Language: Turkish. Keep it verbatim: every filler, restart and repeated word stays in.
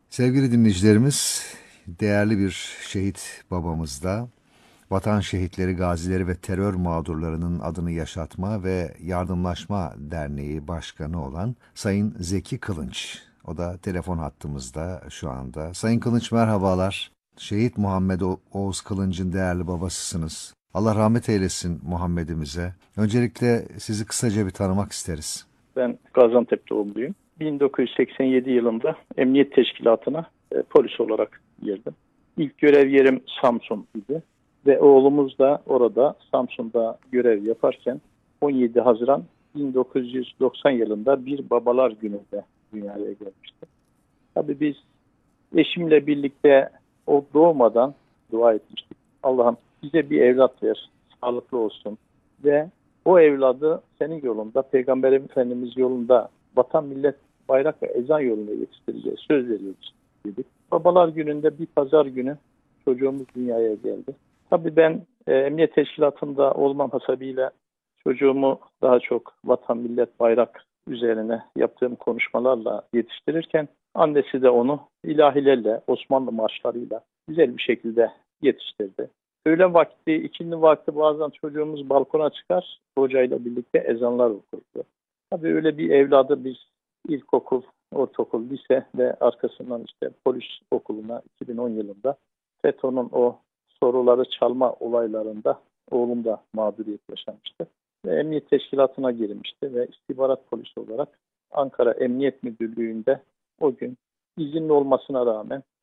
Sevgili dinleyicilerimiz, değerli bir şehit babamızda, Vatan Şehitleri, Gazileri ve Terör Mağdurlarının Adını Yaşatma ve Yardımlaşma Derneği Başkanı olan Sayın Zeki Kılınç. O da telefon hattımızda şu anda. Sayın Kılınç, merhabalar. Şehit Muhammed O- Oğuz Kılınç'ın değerli babasısınız. Allah rahmet eylesin Muhammed'imize. Öncelikle sizi kısaca bir tanımak isteriz. Ben Gaziantep doğumluyum. bin dokuz yüz seksen yedi yılında Emniyet Teşkilatı'na e, polis olarak girdim. İlk görev yerim Samsun idi. Ve oğlumuz da orada Samsun'da görev yaparken on yedi Haziran bin dokuz yüz doksan yılında bir babalar gününde dünyaya gelmişti. Tabii biz eşimle birlikte o doğmadan dua etmiştik. Allah'ım bize bir evlat ver, sağlıklı olsun ve o evladı senin yolunda, Peygamber Efendimiz yolunda, vatan, millet, bayrak ve ezan yolunda yetiştireceğiz. Söz veriyoruz dedik. Babalar gününde bir pazar günü çocuğumuz dünyaya geldi. Tabii ben e, Emniyet Teşkilatı'nda olmam hasebiyle çocuğumu daha çok vatan, millet, bayrak üzerine yaptığım konuşmalarla yetiştirirken annesi de onu ilahilerle, Osmanlı marşlarıyla güzel bir şekilde yetiştirdi. Öğlen vakti, ikindi vakti bazen çocuğumuz balkona çıkar, hocayla birlikte ezanlar okurdu. Tabii öyle bir evladı biz ilkokul, ortaokul, lise ve arkasından işte polis okuluna iki bin on yılında FETÖ'nün o soruları çalma olaylarında oğlum da mağduriyet yaşamıştı. Ve Emniyet Teşkilatı'na girmişti ve istihbarat polisi olarak Ankara Emniyet Müdürlüğü'nde o gün izinli olmasına rağmen